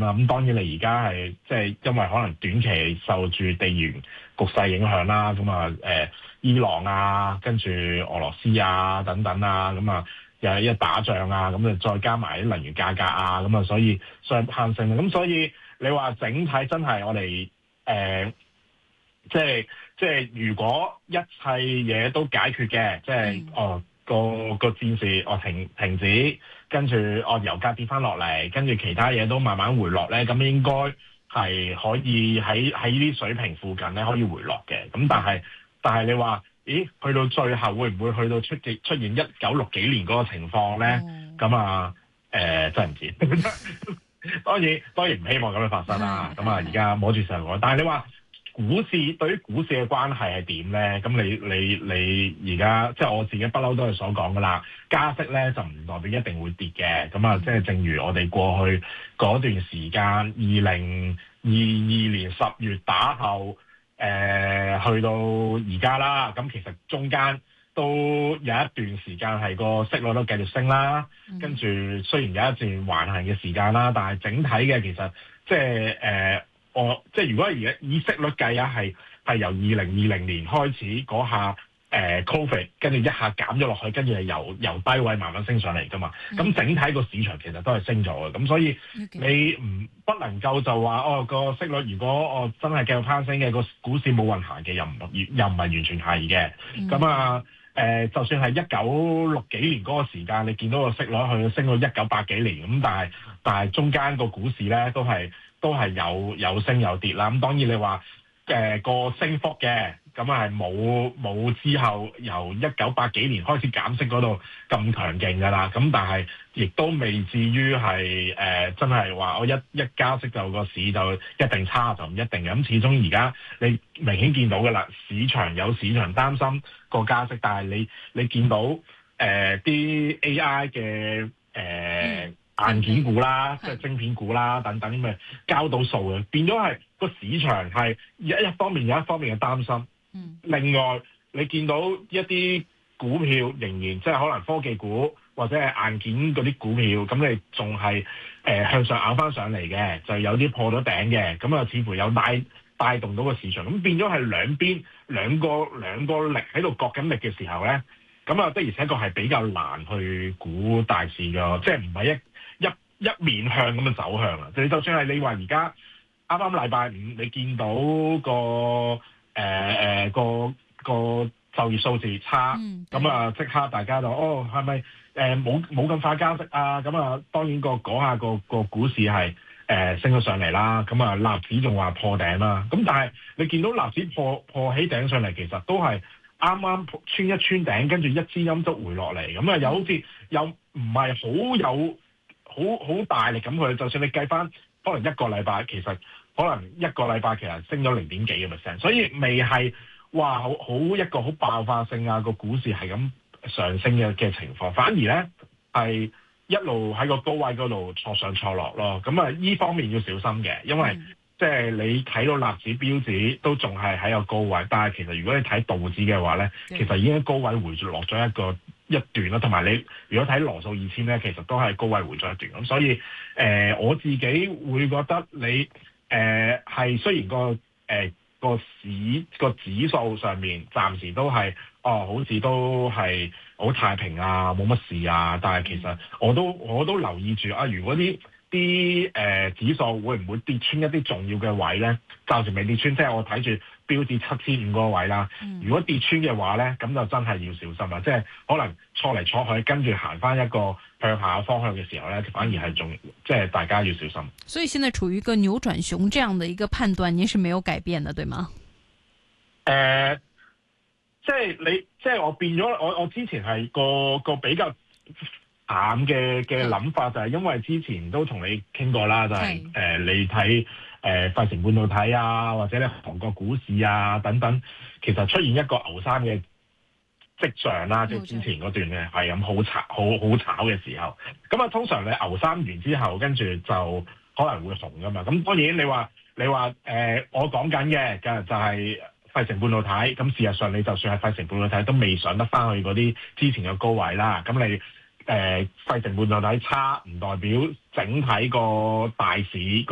啦。咁當然你而家係即係因為可能短期受住地緣局勢影響啦，咁啊伊朗啊，跟住俄羅斯啊等等啊，咁啊又一打仗啊，咁啊再加埋啲能源價格啊，咁啊所以上限性。咁所以你話整體真係我哋即係如果一切嘢都解決嘅，即係個戰事停止，跟住油價跌翻落嚟，跟住其他嘢都慢慢回落咧，咁應該係可以喺呢啲水平附近咧可以回落嘅。咁但係你話，咦？去到最後會唔會去到出現1960幾年嗰個情況咧？咁啊真係唔知。當然唔希望咁樣發生啦。咁啊而家摸住上岸，但係你話股市對於股市嘅關係係點咧？咁你而家即係我自己不嬲都係所講噶啦，加息咧就唔代表一定會跌嘅。咁啊，即係正如我哋過去嗰段時間2022年10月打後，去到而家啦，咁其實中間都有一段時間係個息率都繼續升啦，跟住雖然有一段橫行嘅時間啦，但係整體嘅其實即係即係如果而家以息率計啊，係由2020年開始嗰下Covid， 跟住一下減咗落去，跟住係由低位慢慢升上嚟噶嘛。咁整體個市場其實都係升咗嘅，咁所以你不能夠就話個息率如果真係繼續攀升嘅，個股市冇運行嘅，又唔係完全係嘅。咁啊就算係1960幾年嗰個時間，你見到個息率去升到1980幾年，咁但係中間個股市咧都係有升有跌啦。咁當然你話個升幅嘅，咁係冇之後由1980幾年開始減息嗰度咁強勁㗎啦。咁但係亦都未至於係真係話我一加息就個市就一定差，就唔一定嘅。咁始終而家你明顯見到㗎啦，市場擔心個加息，但係你見到啲 AI 嘅硬件股啦，即係晶片股啦等等咁嘅交到數嘅，變咗係個市場係有一方面嘅擔心。另外你見到一啲股票仍然即係可能科技股或者係硬件嗰啲股票，咁你仲係向上咬翻上嚟嘅，就有啲破咗頂嘅，咁啊似乎有帶動到個市場，咁變咗係兩邊兩個力喺度角緊力嘅時候咧，咁啊的而且確係比較難去估大市㗎，即係唔係一面向咁嘅走向啊！就算係你話而家啱啱禮拜五，你見到個就業數字差，咁啊即刻大家就係咪冇咁快加息啊？咁啊當然講下個股市係升咗上嚟啦，咁啊納指仲話破頂啦，咁但係你見到納指破起頂上嚟，其實都係啱啱穿一穿頂，跟住一支陰燭回落嚟，咁啊又好似又唔係好大力咁去，就算你計翻可能一個禮拜，其實可能一個禮拜其實升咗0點幾嘅 percent， 所以未係話好一個好爆發性啊個股市係咁上升嘅情況，反而咧係一路喺個高位嗰度挫上挫落咯。咁啊依方面要小心嘅，因為即係你睇到納指標指都仲係喺個高位，但係其實如果你睇道指嘅話咧，其實已經喺高位回落咗一段啦，同埋你如果睇羅素2000咧，其實都係高位回咗一段咁，所以我自己會覺得你係雖然個指數上面暫時都係好似都係好太平啊，冇乜事啊，但係其實我都留意住啊，如果啲指數會唔會跌穿一啲重要嘅位咧？暫時未跌穿，即係我睇住標指7500個位啦。如果跌穿嘅話咧，咁就真係要小心啦。即係可能挫嚟挫去，跟住行翻一個向下嘅方向嘅時候咧，反而係即係大家要小心。 所以現在處於一個扭轉熊這樣的一個判斷，您是沒有改變的，對嗎？ 即係我變咗，我之前係個比較淡嘅諗法，就係因為之前都同你傾過啦，就係你睇費城半導體啊，或者咧韓國股市啊等等，其實出現一個牛山嘅跡象啦，即係之前嗰段嘅係咁好炒嘅時候，咁啊通常你牛山完之後，跟住就可能會紅噶嘛。咁當然你話我講緊嘅就係費城半導體，咁事實上你就算係費城半導體都未上得翻去嗰啲之前嘅高位啦，咁你費城半導體差唔代表整體個大市